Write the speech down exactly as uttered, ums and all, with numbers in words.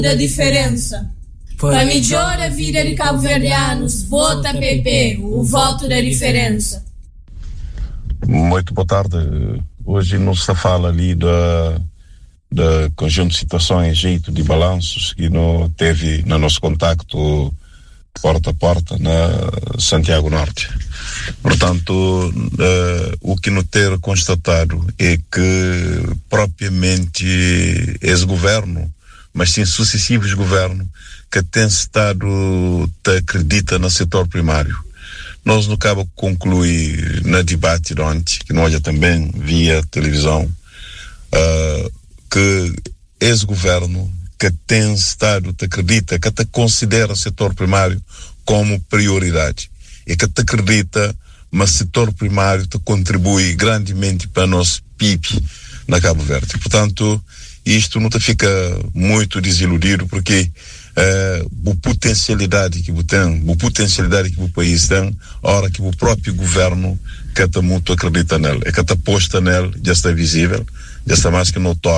da diferença. Para melhorar a vida de cabo-verdianos, vota P P, o voto da diferença. Muito boa tarde. Hoje não se fala ali da, da conjunto de situações, jeito de balanços que não teve no nosso contacto porta a porta na Santiago Norte. Portanto, uh, o que não ter constatado é que propriamente esse governo, mas sim sucessivos governos que têm estado te acredita no setor primário. Nós no cabo conclui na debate de ontem, que nós já também via televisão, uh, que esse governo que tem estado te acredita, que te considera o setor primário como prioridade e que te acredita, mas o setor primário te contribui grandemente para o nosso P I B na Cabo Verde. Portanto, isto não te fica muito desiludido, porque uh, a potencialidade que você tem, a potencialidade que o país tem, a hora que o próprio governo que te muito acredita nele, e que te aposta nele, já está visível, já está mais que notório.